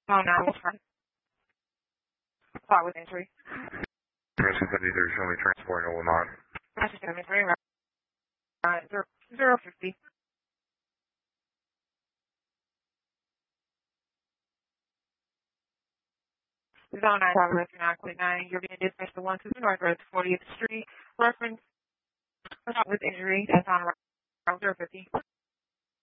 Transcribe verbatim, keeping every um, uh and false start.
Oh, no, we'll try. Plot with injury. Rescue seventy-three, show me transport in oh nine. Rescue seventy-three, right, zero, zero fifty. Zone nine, Tower Rescue nine, Quick nine, you're being dispatched to one to the Northwest fortieth Street, reference, with injury, that's on route zero fifty.